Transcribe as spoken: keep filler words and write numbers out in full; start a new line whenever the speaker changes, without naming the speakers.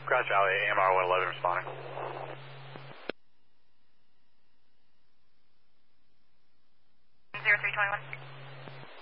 Grass Valley, A M R one eleven responding.
zero three twenty-one.